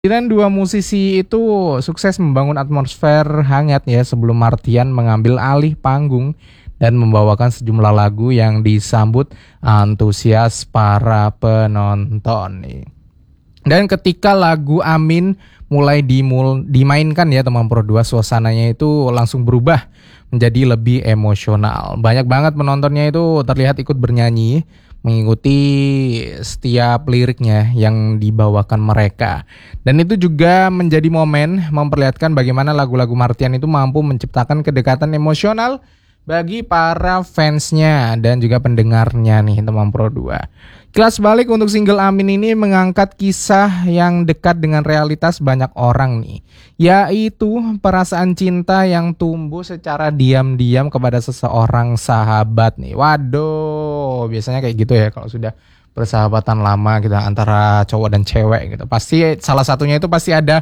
Dan dua musisi itu sukses membangun atmosfer hangat ya sebelum Martian mengambil alih panggung dan membawakan sejumlah lagu yang disambut antusias para penonton nih. Dan ketika lagu Amin mulai dimainkan ya teman Pro 2, suasananya itu langsung berubah menjadi lebih emosional. Banyak banget penontonnya itu terlihat ikut bernyanyi mengikuti setiap liriknya yang dibawakan mereka. Dan itu juga menjadi momen memperlihatkan bagaimana lagu-lagu Martian itu mampu menciptakan kedekatan emosional bagi para fansnya dan juga pendengarnya nih teman Pro 2. Kilas balik untuk single Amin ini mengangkat kisah yang dekat dengan realitas banyak orang nih, yaitu perasaan cinta yang tumbuh secara diam-diam kepada seseorang sahabat nih. Waduh, biasanya kayak gitu ya kalau sudah persahabatan lama gitu antara cowok dan cewek gitu. Pasti salah satunya itu pasti ada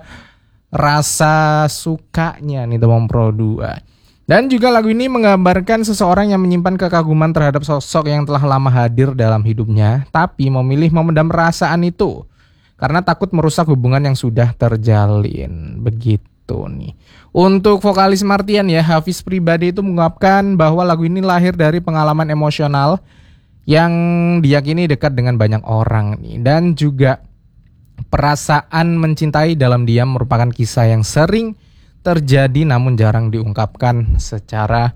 rasa sukanya nih teman Pro 2. Dan juga lagu ini menggambarkan seseorang yang menyimpan kekaguman terhadap sosok yang telah lama hadir dalam hidupnya, tapi memilih memendam perasaan itu karena takut merusak hubungan yang sudah terjalin. Begitu nih. Untuk vokalis Martian ya, Hafiz pribadi itu mengungkapkan bahwa lagu ini lahir dari pengalaman emosional yang diyakini dekat dengan banyak orang nih. Dan juga perasaan mencintai dalam diam merupakan kisah yang sering terjadi namun jarang diungkapkan secara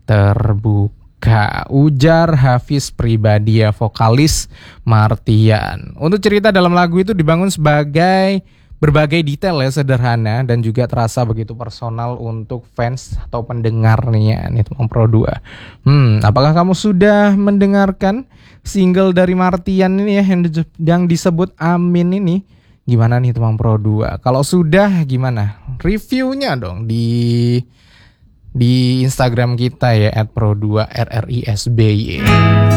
terbuka, ujar Hafiz pribadi ya, vokalis Martian. Untuk cerita dalam lagu itu dibangun sebagai berbagai detail ya, sederhana dan juga terasa begitu personal untuk fans atau pendengarnya nih teman Pro 2. Apakah kamu sudah mendengarkan single dari Martian ini ya yang disebut Amin ini? Gimana nih teman Pro 2? Kalau sudah gimana? Reviewnya dong di Instagram kita ya @pro2rrisby.